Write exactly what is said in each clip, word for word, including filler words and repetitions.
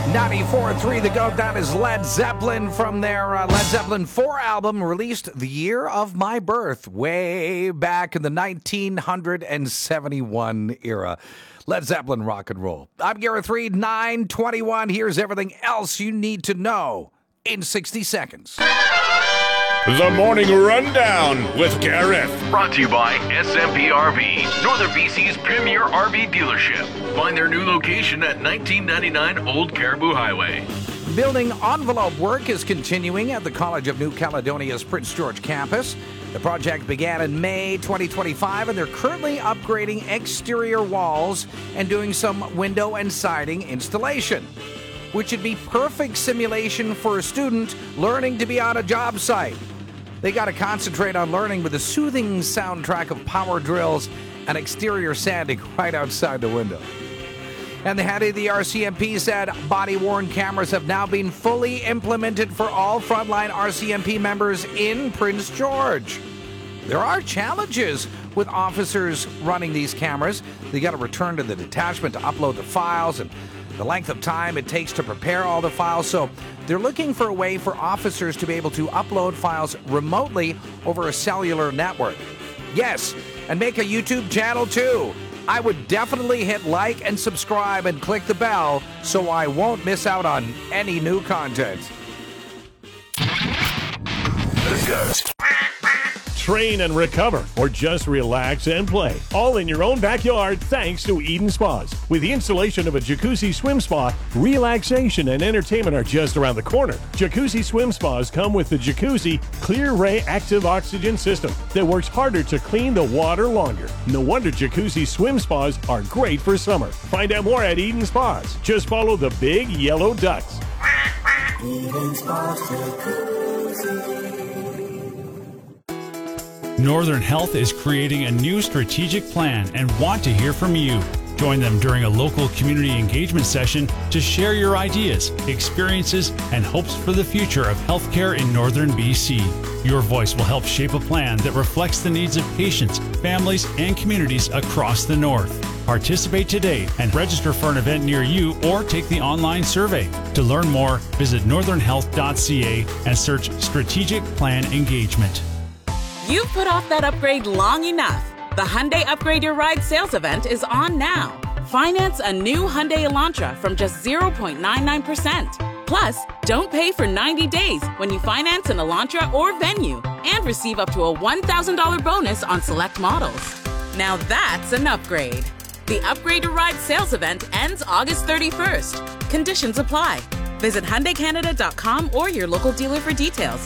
ninety-four point three The Goat. That is Led Zeppelin from their uh, Led Zeppelin four album, released the year of my birth, way back in the nineteen seventy-one era. Led Zeppelin rock and roll. I'm Gareth Reed, nine twenty-one. Here's everything else you need to know in sixty seconds. The Morning Rundown with Gareth. Brought to you by S M P R V, Northern B C's premier R V dealership. Find their new location at nineteen ninety-nine Old Caribou Highway. Building envelope work is continuing at the College of New Caledonia's Prince George campus. The project began in May twenty twenty-five, and they're currently upgrading exterior walls and doing some window and siding installation, which would be perfect simulation for a student learning to be on a job site. They got to concentrate on learning with a soothing soundtrack of power drills and exterior sanding right outside the window. And the head of the R C M P said body-worn cameras have now been fully implemented for all frontline R C M P members in Prince George. There are challenges with officers running these cameras. They got to return to the detachment to upload the files and the length of time it takes to prepare all the files. So they're looking for a way for officers to be able to upload files remotely over a cellular network. Yes, and make a YouTube channel too. I would definitely hit like and subscribe and click the bell so I won't miss out on any new content. The Goat. Train and recover, or just relax and play, all in your own backyard thanks to Eden Spas. With the installation of a jacuzzi swim spa, relaxation and entertainment are just around the corner. Jacuzzi swim spas come with the Jacuzzi Clear Ray Active Oxygen System that works harder to clean the water longer. No wonder Jacuzzi swim spas are great for summer. Find out more at Eden Spas. Just follow the big yellow ducks. Eden Spas Jacuzzi. Northern Health is creating a new strategic plan and want to hear from you. Join them during a local community engagement session to share your ideas, experiences, and hopes for the future of healthcare in Northern B C. Your voice will help shape a plan that reflects the needs of patients, families, and communities across the North. Participate today and register for an event near you or take the online survey. To learn more, visit northern health dot c a and search Strategic Plan Engagement. You've put off that upgrade long enough. The Hyundai Upgrade Your Ride sales event is on now. Finance a new Hyundai Elantra from just zero point nine nine percent. Plus, don't pay for ninety days when you finance an Elantra or Venue and receive up to a one thousand dollars bonus on select models. Now that's an upgrade. The Upgrade Your Ride sales event ends August thirty-first. Conditions apply. Visit Hyundai Canada dot com or your local dealer for details.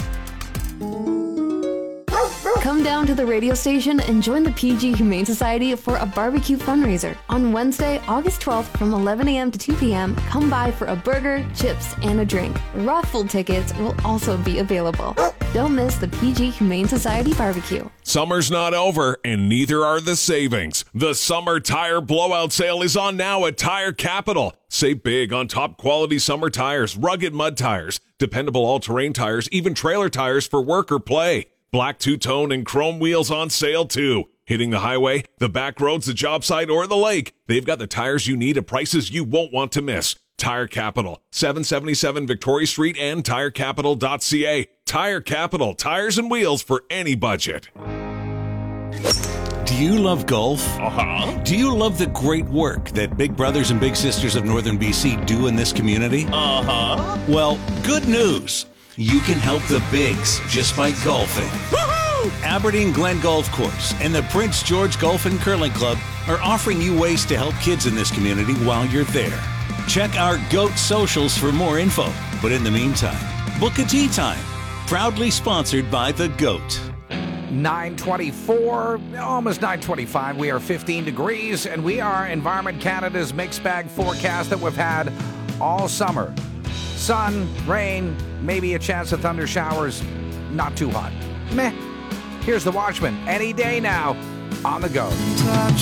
Come down to the radio station and join the P G Humane Society for a barbecue fundraiser. On Wednesday, August twelfth from eleven a.m. to two p.m., come by for a burger, chips, and a drink. Raffle tickets will also be available. Don't miss the P G Humane Society barbecue. Summer's not over, and neither are the savings. The Summer Tire Blowout Sale is on now at Tire Capital. Save big on top quality summer tires, rugged mud tires, dependable all-terrain tires, even trailer tires for work or play. Black two-tone and chrome wheels on sale, too. Hitting the highway, the back roads, the job site, or the lake, they've got the tires you need at prices you won't want to miss. Tire Capital, seven seventy-seven Victoria Street and tire capital dot c a. Tire Capital, tires and wheels for any budget. Do you love golf? Uh-huh. Do you love the great work that Big Brothers and Big Sisters of Northern B C do in this community? Uh-huh. Well, good news. You can help the bigs just by golfing. Woohoo! Aberdeen Glen Golf Course and the Prince George Golf and Curling Club are offering you ways to help kids in this community while you're there. Check our GOAT socials for more info. But in the meantime, book a tee time. Proudly sponsored by the GOAT. nine twenty-four, almost nine twenty-five. We are fifteen degrees, and we are Environment Canada's mixed bag forecast that we've had all summer. Sun, rain, maybe a chance of thunder showers. Not too hot. Meh. Here's the Watchman. Any day now on the go.